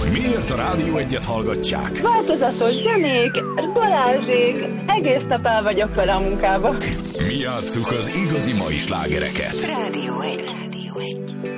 Miért a Rádió Egyet hallgatják? Változatos zenék, Balázsék, egész nap el vagyok vele a munkába. Mi játsszuk az igazi mai slágereket. Rádió Egy.